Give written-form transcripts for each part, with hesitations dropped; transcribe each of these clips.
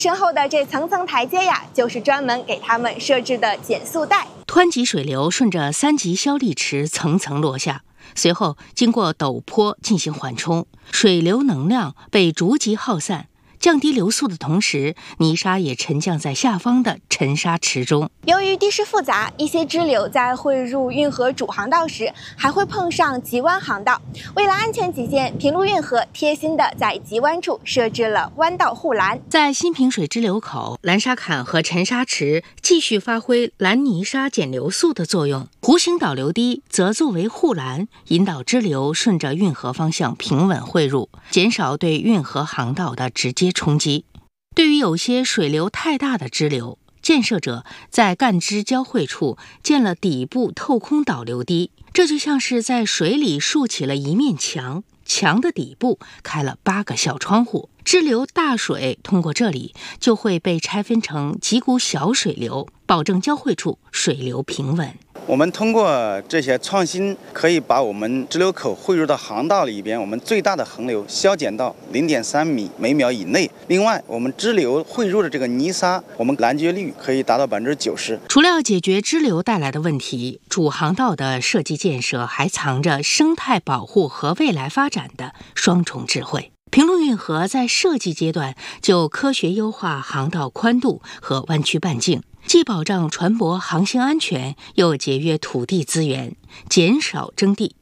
身后的这层层台阶呀，就是专门给他们设置的减速带。 湍急水流顺着3级消砾池层层落下，随后经过陡坡进行缓冲，水流能量被逐级耗散。降低流速的同时，泥沙也沉降在下方的沉沙池中。 由于地势复杂，一些支流在汇入运河主航道时，还会碰上急弯航道。为了安全起见，平陆运河贴心的在急弯处设置了弯道护栏。 在新平水支流口，蓝沙坎和沉沙池继续发挥拦泥沙减流速的作用，弧形导流堤则作为护栏，引导支流顺着运河方向平稳汇入，减少对运河航道的直接冲击。对于有些水流太大的支流，建设者在干支交汇处建了底部透空导流堤，这就像是在水里竖起了一面墙，墙的底部开了8个小窗户，支流大水通过这里就会被拆分成几股小水流，保证交汇处水流平稳。 我们通过这些创新，可以把我们支流口汇入的航道里边，我们最大的横流削减到0.3米每秒以内。另外，我们支流汇入的这个泥沙，我们拦截率可以达到90%。 除了要解决支流带来的问题，主航道的设计建设还藏着生态保护和未来发展的双重智慧。平陆运河在设计阶段就科学优化航道宽度和弯曲半径，既保障船舶航行安全，又节约土地资源，减少征地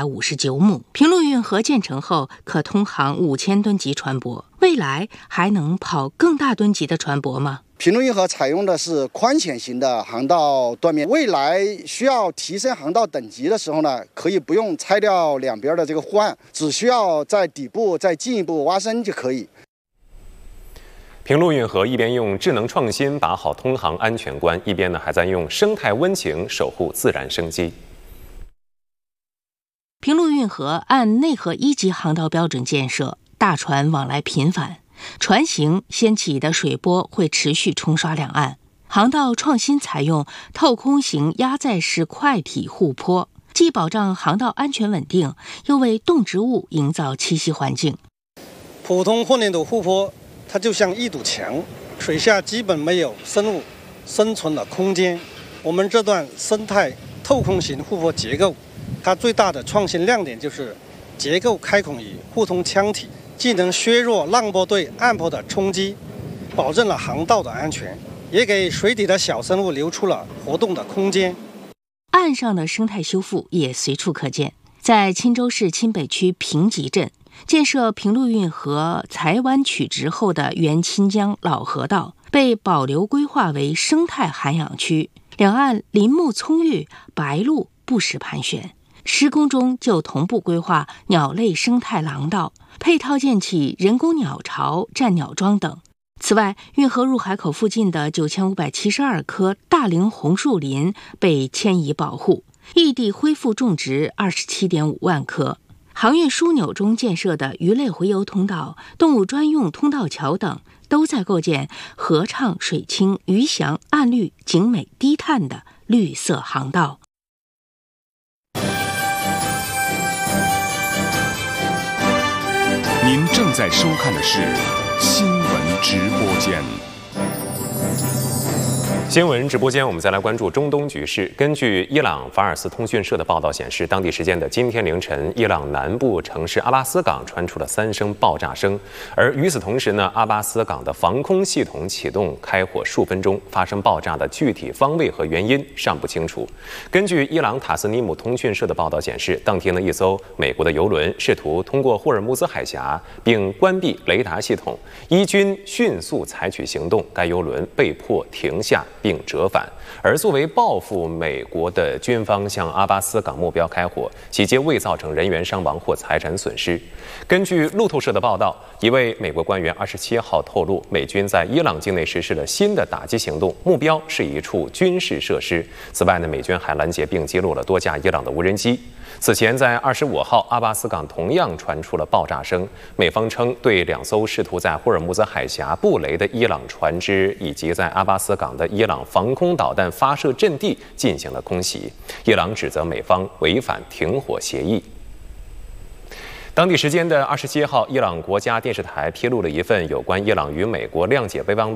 659亩。平陆运河建成后，可通航5000吨级船舶，未来还能跑更大吨级的船舶吗？ 平陆运河采用的是宽潜型的航道断面，未来需要提升航道等级的时候呢，可以不用拆掉两边的这个护岸，只需要在底部再进一步挖深就可以。 平陆运河一边用智能创新把好通航安全关，一边呢还在用生态温情守护自然生机。 平陆运河按内河1级航道标准建设，大船往来频繁，船行掀起的水波会持续冲刷两岸。航道创新采用透空型压载式快体护坡，既保障航道安全稳定，又为动植物营造栖息环境。 普通混凝土护坡它就像一堵墙，水下基本没有生物生存的空间。我们这段生态透空型护坡结构，它最大的创新亮点就是结构开孔与互通腔体，既能削弱浪波对岸坡的冲击，保证了航道的安全，也给水底的小生物留出了活动的空间。 岸上的生态修复也随处可见，在钦州市钦北区平集镇，建设平陆运河才湾曲直后的原钦江老河道被保留规划为生态涵养区，两岸林木葱郁，白鹭不时盘旋。施工中就同步规划鸟类生态廊道，配套建起人工鸟巢、站鸟桩等。此外，运河入海口附近的9572棵大龄红树林被迁移保护，异地恢复种植27.5万棵。航运枢纽中建设的鱼类洄游通道、动物专用通道桥等，都在构建河畅水清、鱼翔岸绿、景美低碳的绿色航道。 您正在收看的是新闻直播间。 新闻直播间，我们再来关注中东局势。根据伊朗法尔斯通讯社的报道显示，当地时间的今天凌晨，伊朗南部城市阿巴斯港传出了3声爆炸声，而与此同时呢，阿巴斯港的防空系统启动开火数分钟，发生爆炸的具体方位和原因尚不清楚。根据伊朗塔斯尼姆通讯社的报道显示，当天的一艘美国的油轮试图通过霍尔木兹海峡并关闭雷达系统，伊军迅速采取行动，该油轮被迫停下并折返，而作为报复美国的军方向阿巴斯港目标开火，期间未造成人员伤亡或财产损失。根据路透社的报道，一位美国官员27号透露，美军在伊朗境内实施了新的打击行动，目标是一处军事设施。此外呢，美军还拦截并击落了多架伊朗的无人机。此前在25号，阿巴斯港同样传出了爆炸声，美方称对2艘试图在霍尔木兹海峡布雷的伊朗船只以及在阿巴斯港的伊朗防空导弹发射阵地进行了空袭。伊朗指责美方违反停火协议。当地时间的27号，伊朗国家电视台披露了一份有关伊朗与美国谅解备忘录